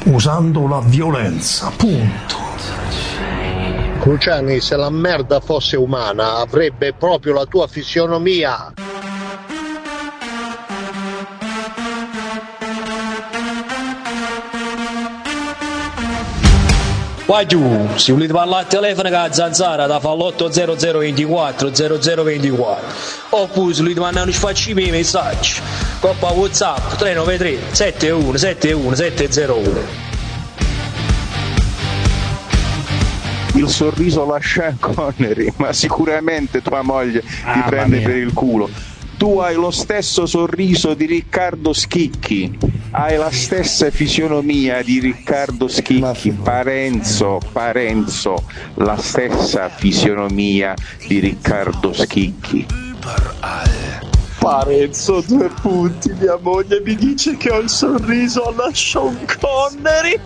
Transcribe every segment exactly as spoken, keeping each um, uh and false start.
usando la violenza, punto. Cruciani, se la merda fosse umana avrebbe proprio la tua fisionomia. Vai giù, se volete parlare al telefono con la zanzara da fa l'otto zero zero ventiquattro zero zero ventiquattro, oppure se volete mandare un sfaccimi messaggi coppa WhatsApp tre nove tre sette uno sette uno sette zero uno. Il sorriso alla Sean Connery, ma sicuramente tua moglie ah, ti prende per il culo. Tu hai lo stesso sorriso di Riccardo Schicchi, hai la stessa fisionomia di Riccardo Schicchi, Parenzo, Parenzo, la stessa fisionomia di Riccardo Schicchi. Parenzo, due punti, mia moglie mi dice che ho il sorriso alla Sean Connery.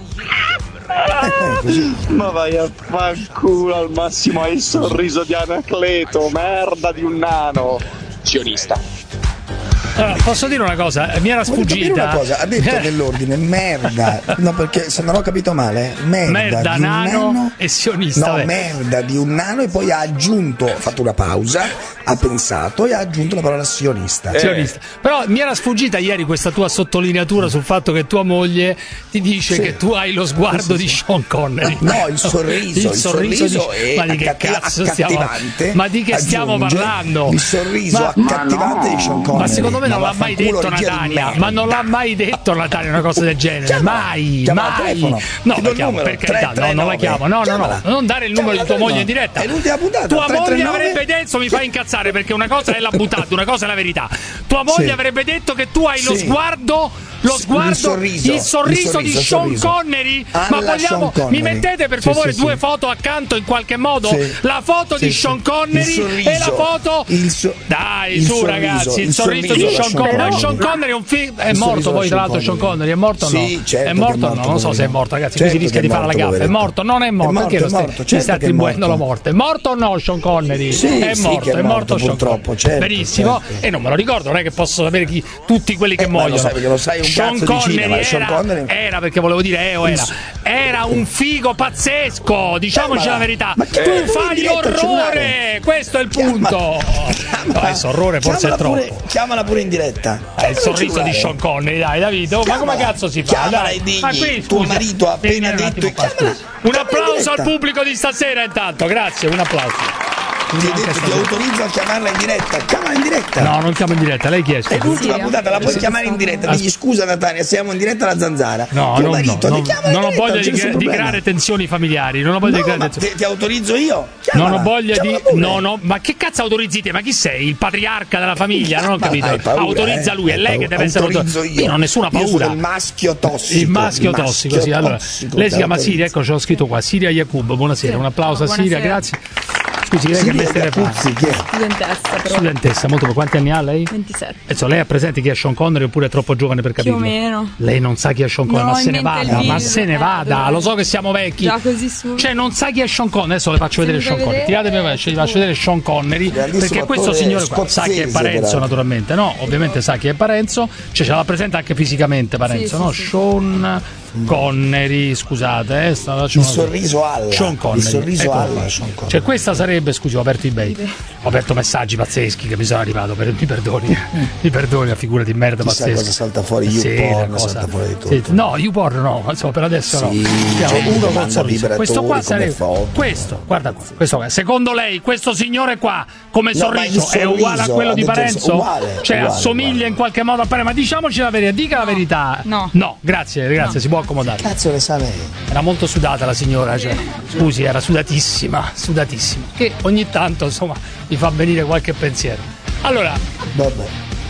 Ma vai a fanculo, al massimo hai il sorriso di Anacleto, merda di un nano sionista. Allora, posso dire una cosa? Mi era sfuggita. Una cosa, ha detto nell'ordine merda, no, perché se non ho capito male, merda, merda di un nano, nano e sionista. No, beh. merda di un nano, e poi ha aggiunto, ha fatto una pausa, ha pensato e ha aggiunto la parola sionista. Eh. sionista. Però mi era sfuggita ieri questa tua sottolineatura sul fatto che tua moglie ti dice sì. che tu hai lo sguardo sì, sì. di Sean Connery. No, il sorriso, il, il sorriso, sorriso di... ma di che cazzo stiamo Ma di che stiamo parlando? Il sorriso ma, accattivante ma no. di Sean Connery. Ma secondo me non l'ha mai detto Natania, ma non l'ha mai detto Natania una cosa del genere. Chiama, mai, mai. No, la chiamo, per carità, no, non la chiamo. No, no, no, non dare il numero di tua moglie in diretta. È l'ultima puntata. Tua moglie avrebbe detto, mi fa incazzare perché una cosa è la buttata, una cosa è la verità. Tua moglie sì. avrebbe detto che tu hai lo sì. sguardo, lo sguardo, il sorriso, il sorriso, il sorriso di Sean Connery. Ma vogliamo, mi mettete per favore sì, due sì. foto accanto in qualche modo? Sì. La foto sì, di Sean sì. Connery e la foto. So- Dai, su ragazzi, il sorriso di Sean Connery. Ma Sean Connery è un film. È morto poi, tra l'altro, Sean Connery. È morto o no? Sì, certo è morto o no? Non so se è morto, ragazzi. Qui si rischia di fare la gaffa. È morto, non è morto. Perché ci sta attribuendo la morte? È morto o no Sean Connery? È morto, è morto Sean Connery. Benissimo. E non me lo ricordo, non è che posso sapere chi tutti quelli che muoiono. Sean Connery era perché volevo dire Eo era era un figo pazzesco, diciamoci la verità. Tu fai orrore, questo è il punto. Adesso orrore forse è troppo. Chiamala pure in diretta. Il sorriso di Sean Connery, dai Davide, ma come cazzo si fa? Dai, ma qui tuo marito ha appena detto un applauso al pubblico di stasera intanto, grazie, un applauso. Ti ho detto, ti autorizzo a chiamarla in diretta. Chiamala in diretta. No, non chiamo in diretta, lei chiede. È l'ultima sì, puntata, la puoi chiamare in diretta. Digli scusa Natania, siamo in diretta alla Zanzara. No, tuo no, marito, no, no, non ho voglia di, di creare tensioni familiari. Non ho voglia no, di creare ma tensioni. Ti, ti autorizzo io. Chiamala, non ho voglia di. No, no, ma che cazzo autorizzi te? Ma chi sei? Il patriarca della famiglia? Non ho capito. Paura, Autorizza eh? lui, è lei che deve essere autorizzo io. Io non ho nessuna paura. Io sono il maschio tossico. Il maschio tossico, sì. Allora, lei si chiama Siria, ecco, ce l'ho scritto qua. Siria Yacub, buonasera. Un applauso a Siria, grazie. Scusi, lei che mestiere fa? Studentessa, però. Studentessa, molto. Quanti anni ha lei? ventisette. Adesso lei ha presente chi è Sean Connery oppure è troppo giovane per capirlo? Più o meno. Lei non sa chi è Sean Connery, no, ma se ne vada, ma se ne vada. Lo so che siamo vecchi. Già così su. Cioè, non sa chi è Sean Connery. Adesso le faccio vedere Sean Connery. Tiratemi, ci faccio vedere Sean Connery. Perché questo signore qua sa chi è Parenzo, naturalmente. No, ovviamente sa chi è Parenzo. Cioè, ce la presenta anche fisicamente Parenzo, sì, no? Sì, Sean Connery, scusate, eh, sta, il sorriso alla Sean Connery. Il sorriso ecco alla Sean Connery. Cioè questa sarebbe, scusi, ho aperto eBay. Ho aperto messaggi pazzeschi che mi sono arrivato, per, mi perdoni. mi perdoni, una figura di merda Chissà pazzesca. cosa salta fuori, YouPorn, sì, salta fuori di tutto. Sì, no, YouPorn no, insomma, per adesso sì, no. Cioè, uno con sorriso. Questo qua sarebbe foto. questo, guarda qua, questo qua. Secondo lei questo signore qua come no, sorriso, sorriso è uguale a quello di Parenzo? Uguale, cioè uguale, assomiglia uguale. in qualche modo a Parenzo, ma diciamoci la verità, dica no, la verità. No. No, grazie, grazie, no. si può accomodare. Cazzo le sa lei? Era molto sudata la signora, cioè, scusi, era sudatissima, sudatissima. Che ogni tanto, insomma, mi fa venire qualche pensiero. Allora, vabbè.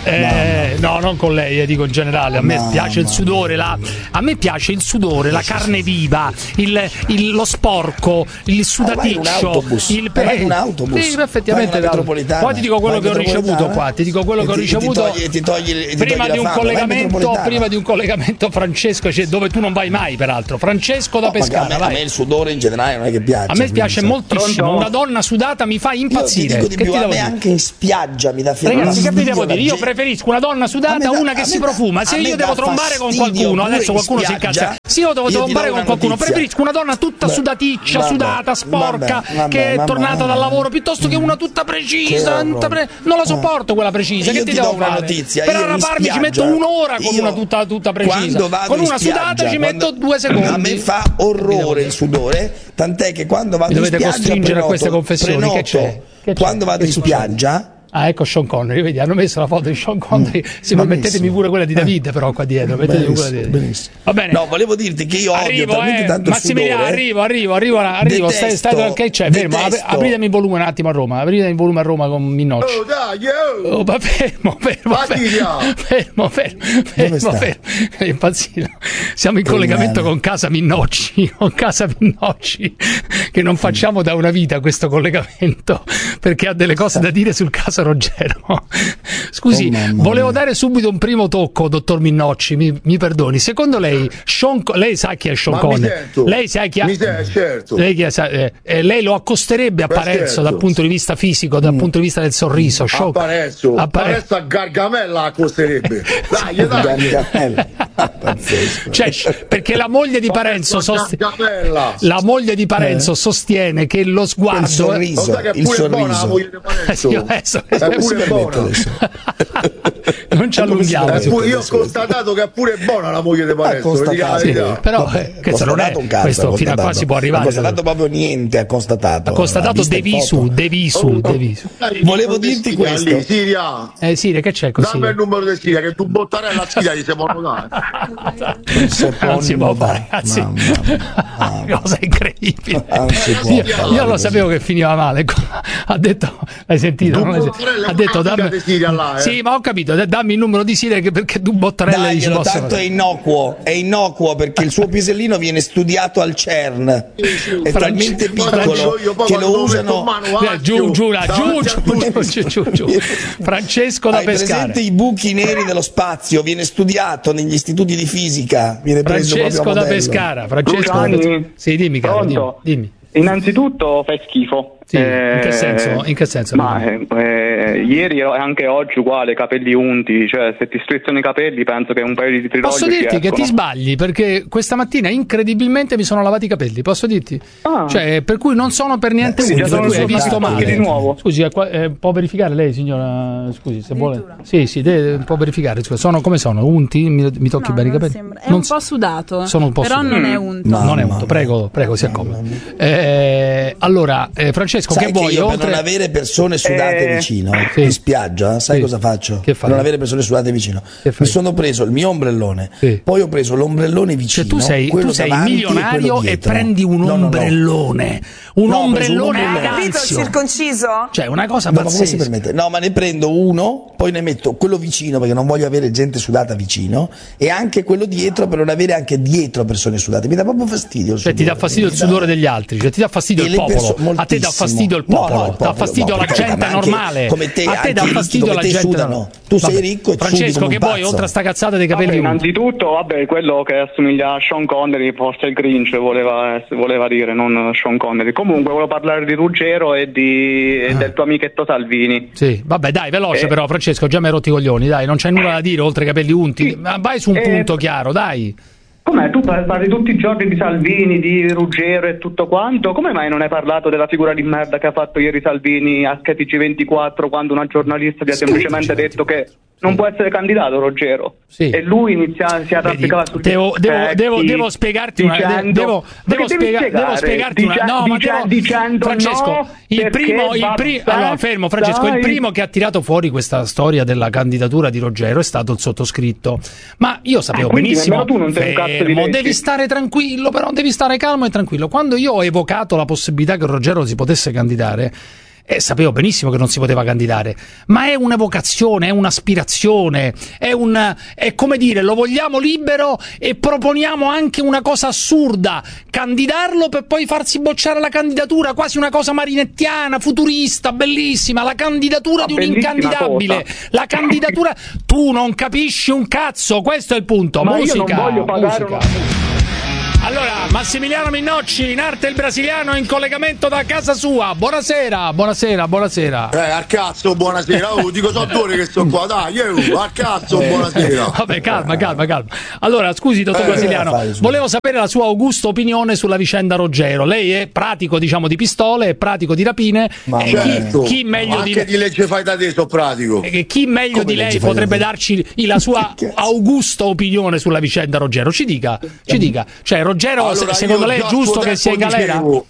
Eh, no, no. no, non con lei, eh, dico in generale. A me no, piace no. il sudore, la, a me piace il sudore, la carne viva, il, il, lo sporco, il sudaticcio. Il per un autobus. Sì, effettivamente. Poi ti dico quello che ho ricevuto qua. Ti dico quello che ho ricevuto. Ti togli, ti togli, ti prima togli di un fame, collegamento, prima di un collegamento, Francesco, cioè, dove tu non vai mai, peraltro. Francesco da no, Pescara. A me, a me il sudore in generale non è che piace. A me piace moltissimo. Pronto? Una donna sudata mi fa impazzire. Io ti dico di che più, ti a me dire? Anche in spiaggia mi dà fiato. Ragazzi, che vi devo dire? Io preferisco una donna sudata a una che si profuma. Se io devo trombare con qualcuno, adesso qualcuno si incazza. Se io devo trombare con qualcuno, preferisco una donna tutta sudaticcia, sudata, sporca, che è tornata dal lavoro, piuttosto che una tutta precisa. Non la sopporto quella precisa. Che ti devo fare? Per arraparmi ci metto un'ora con una tutta tutta precisa. Con una sudata ci metto due secondi. A me fa orrore il sudore, tant'è che quando vado in spiaggia dovete costringere a queste confessioni. Che c'è? Quando vado in spiaggia. Ah, ecco Sean Connery, vedi, hanno messo la foto di Sean Connery. Sì, ma mettetemi pure quella di David, però qua dietro. Mettetemi quella di benissimo. Va bene. No, volevo dirti che io arrivo, odio talmente eh, tanto Massimiliano, sudore. arrivo, arrivo, arrivo, arrivo. Stai, stai, che c'è? Fermo, apri, apritemi il volume un attimo a Roma. Apritemi il volume a Roma con Minnocci. Oh, dai, oh! Oh, ma fermo, fermo, fermo, fermo, fermo, fermo, fermo. È impazzito. Siamo in collegamento con Casa Minnocci, con Casa Minnocci, che non facciamo da una vita questo collegamento, perché ha delle cose da dire sul caso Ruggero. Scusi, oh, volevo dare subito un primo tocco, dottor Minnocci, mi, mi perdoni. Secondo lei, Sean, lei sa chi è Sean Connery? Lei sa chi ha, mi sento, certo. Lei, chi è, eh, lei lo accosterebbe a Beh, Parenzo certo. dal punto di vista fisico, dal mm. punto di vista del sorriso? A Parenzo, a Parenzo a Gargamella accosterebbe. Dai, dai. Cioè, perché la moglie di Parenzo sostiene, la moglie di Parenzo eh. sostiene che lo sguardo, il sorriso, che il sorriso. Eh sì, adesso, è pure buona. Non ci allunghiamo. Pure, io ho constatato che è pure buona la moglie di Parenzo. Sì, però eh, questo non è un caso, questo fino a qua si può arrivare. Ha constatato proprio niente, ha constatato. Ha constatato Devisu, Devisu, Devisu. Volevo dirti questo. Lì, Siria. Eh Siria, che c'è così? Dammi il numero di Siria, che tu bottarella a Siria gli siamo notare. Non si può fare, ragazzi. Cosa incredibile. Io, io lo sapevo che finiva male. Ha detto, hai sentito? Non hai sentito? Ha detto dammi, là, eh. sì, ma ho capito, dammi il numero di Siria perché tu bottarella Dai, ci possono. Tanto è innocuo, è innocuo perché il suo pisellino viene studiato al CERN. Sì, sì. È Franci- talmente piccolo io, che lo usano giù giù là, giù giù giù giù giù. Francesco da Hai Pescara. presente i buchi neri dello spazio? Viene studiato negli istituti di fisica. Viene preso Francesco da Pescara. Francesco da Pescara. Sì, dimmi caro, dimmi, dimmi. Innanzitutto fai schifo. Sì, eh, in che senso? In che senso? Ma eh, eh, ieri e anche oggi uguale, capelli unti, cioè se ti strizzano i capelli penso che un paio di trilogi posso dirti escono. Che ti sbagli, perché questa mattina incredibilmente mi sono lavati i capelli, posso dirti? Ah. Cioè, per cui non sono per niente unti, per cui hai visto male. Di nuovo. Scusi, eh, può verificare lei, signora? Scusi, se vuole. Sì, sì, deve, può verificare. Scusa, sono come sono? Unti? Mi, mi tocchi no, bene i capelli? Sembra. È non un po' sudato. Sono un po' però sudato. non è unto. No, non è unto. Prego, prego, si accomodi. Eh, allora, eh, Francesco, sai che vuoi? Io oltre... per non avere persone sudate eh... vicino sì. in spiaggia, sai sì. cosa faccio? Che per non avere persone sudate vicino, mi sono preso il mio ombrellone, sì. poi ho preso l'ombrellone vicino. Cioè, tu sei, tu sei milionario e, e prendi un no, ombrellone, no, no. un no, ombrellone. Hai capito il circonciso? Cioè, una cosa no, pazzesca. Ma come si permette? No, ma ne prendo uno, poi ne metto quello vicino perché non voglio avere gente sudata vicino, e anche quello dietro per non avere anche dietro persone sudate. Mi dà proprio fastidio. Cioè, ti dà fastidio il sudore degli altri, cioè ti dà fastidio il popolo. A te dà fastidio il popolo, no, no, il popolo dà fastidio no, la gente normale. Come te, a te dà fastidio la gente sudano. Tu sei vabbè. ricco e Francesco, che poi poi oltre a sta cazzata dei capelli vabbè, innanzitutto vabbè quello che assomiglia a Sean Connery, forse il Grinch voleva, voleva dire, non Sean Connery. Comunque volevo parlare di Ruggero e, di, e ah. del tuo amichetto Salvini. Sì, vabbè dai, veloce eh. però Francesco, già mi hai rotti i coglioni, dai, non c'è nulla da dire oltre ai capelli unti, sì. ma vai su un eh. punto chiaro, dai. Com'è? Tu parli tutti i giorni di Salvini, di Ruggero e tutto quanto, come mai non hai parlato della figura di merda che ha fatto ieri Salvini a T G ventiquattro quando una giornalista gli ha semplicemente detto che non può essere candidato Ruggero sì. e lui inizia, si arrampicava sul devo, devo, devo, devo spiegarti una dicendo, devo, devo, spiega, devo spiegarti una no ma devo, dicendo Francesco no, il primo il pri, allora fermo Francesco dai. Il primo che ha tirato fuori questa storia della candidatura di Ruggero è stato il sottoscritto, ma io sapevo eh, benissimo tu non sei fermo, un devi stare tranquillo, però devi stare calmo e tranquillo. Quando io ho evocato la possibilità che Ruggero si potesse candidare, Eh, sapevo benissimo che non si poteva candidare, ma è un'evocazione, è un'aspirazione, è un, è come dire, lo vogliamo libero e proponiamo anche una cosa assurda, candidarlo per poi farsi bocciare la candidatura, quasi una cosa marinettiana, futurista, bellissima, la candidatura di un incandidabile, cosa. La candidatura, tu non capisci un cazzo, questo è il punto, ma musica, io non voglio pagare musica. Una... Allora, Massimiliano Minnocci, in arte il brasiliano, in collegamento da casa sua. Buonasera, buonasera, buonasera. Eh, al cazzo, buonasera. Oh, dico so due ore che sto qua, dai, eh, al cazzo, buonasera. Vabbè, calma, calma, calma. Allora, scusi, dottor Eh, Brasiliano, fare, volevo sapere la sua augusta opinione sulla vicenda Ruggero. Lei è pratico, diciamo, di pistole, è pratico di rapine. Ma e certo, chi, chi meglio anche di di legge fai da te, so pratico. E chi meglio Come di lei legge fai potrebbe da te? darci la sua augusta opinione sulla vicenda Ruggero? Ci dica, ci dica. Cioè, Ruggero, Allora, se- secondo io lei è già a giusto suo che sia in tempo galera? dicevo-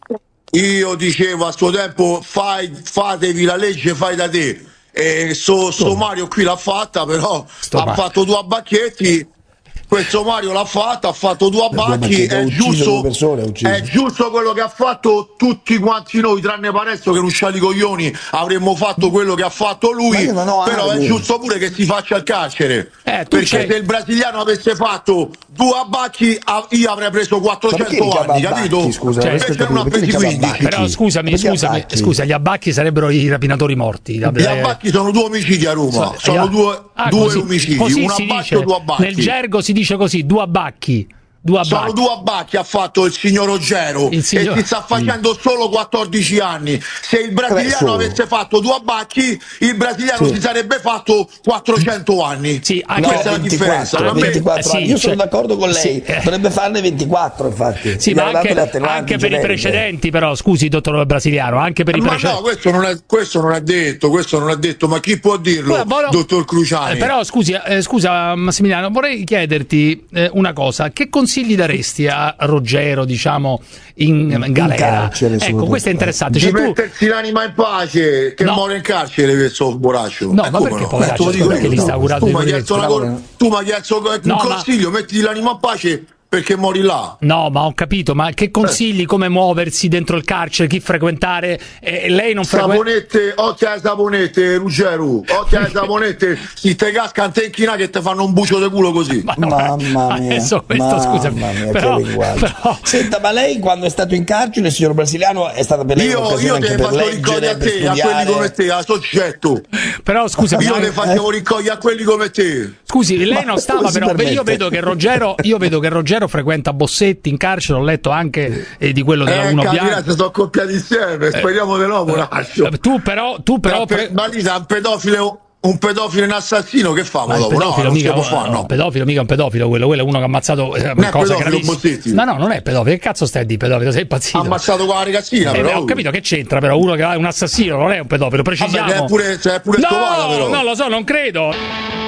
Io dicevo a suo tempo, fai, fatevi la legge, fai da te. E so, so Mario qui l'ha fatta, però Sto ha Mario. fatto due abbacchetti. Questo Mario l'ha fatta, ha fatto due abbacchi. abbacchetti, ha È ucciso giusto, due persone, ha ucciso. è giusto quello che ha fatto tutti quanti noi, tranne Paresso che rusciati i coglioni, avremmo fatto quello che ha fatto Ma lui. io non ho Però è armi. giusto pure che si faccia il carcere. Eh, tu Perché c'hai- se il brasiliano avesse fatto due abbacchi, a- io avrei preso Ma perché quattrocento richiama anni, abbacchi, capito? scusa, Cioè, questo perché non ha capito, perché presi richiama quindici? abbacchi? Però scusami, Perché scusami, abbacchi? scusa, gli abbacchi sarebbero i rapinatori morti. Gli abbacchi sono due omicidi a Roma, sono due, Ah, due così- omicidi, così un si abbacco dice, e due abbacchi. nel gergo si dice così, due abbacchi. Due abbacchi. Sono due abbacchi ha fatto il signor Ruggero Il signor- e si sta facendo solo quattordici anni. Se il Tre brasiliano solo. avesse fatto due abbacchi, il brasiliano Sì. si sarebbe fatto quattrocento anni. Sì, anche- No, Questa è la differenza. ventiquattro, A me- ventiquattro sì, anni. Io sono cioè- d'accordo con lei, sì, eh. dovrebbe farne ventiquattro infatti. Sì, Gli ma hanno dato anche, le attenuanti anche per i generiche. precedenti, però, scusi, dottor Brasiliano, anche per i Ma precedenti. no, questo non, è, questo non è detto, questo non è detto, ma chi può dirlo, Guarda, volevo- dottor Cruciani? Eh, però scusi, eh, scusa Massimiliano, vorrei chiederti eh, una cosa: che consigli daresti a Ruggero, diciamo, in, in galera? carcere, Ecco, soprattutto. questo è interessante. Di Cioè, tu, mettersi l'anima in pace, che No. muore in carcere questo boraccio. No, Eh, ma come perché no? poveraccio? Eh, te lo dico Perché io, gli no. sta curando Tu i mi hai chiesto una poveretti, cor- tu mi hai chiesto un No, ma- consiglio, mettiti l'anima in pace perché mori là. no, ma ho capito, ma che consigli come muoversi dentro il carcere, chi frequentare? Eh, lei non frequenta. Saponette, occhio alle saponette, Ruggero, occhio alle saponette, si te casca in te inchina che ti fanno un bucio di culo così. Ma no, Mamma mia, adesso questo, mamma scusami, mia, però, che linguaggio. però- Senta, ma lei quando è stato in carcere, il signor brasiliano, è stata per lei Io, un'occasione io anche te ne per faccio leggere, ricogliere a per te, a quelli studiare? come te, a soggetto. però scusami, Io ma- le facevo ricogliere a quelli come te. scusi, lei Ma non stava, come si però permette? io vedo che Ruggero, io vedo che Ruggero frequenta Bossetti in carcere, ho letto anche eh, di quello della Eh, Uno capirà, Bianco. si sono accoppiati insieme, speriamo di no, poraccio. Eh, Tu però, tu però Ma, pre- ma lì da un pedofilo, un pedofilo e un assassino, che famo Ma il dopo? No, pedofilo non si mica, può fare, no, no. il pedofilo mica è un pedofilo, quello, quello è uno che ha ammazzato eh, Non è cose pedofilo, gravissime. Bossetti. No, no, non è pedofilo, che cazzo stai di pedofilo? Sei impazzito? Ha ammazzato qua la ragazzina, Eh, però. beh, ho capito che c'entra, però uno che è un assassino non è un pedofilo, Vabbè, precisiamo. è pure, cioè, è pure scovata, no, però. non lo so, non credo.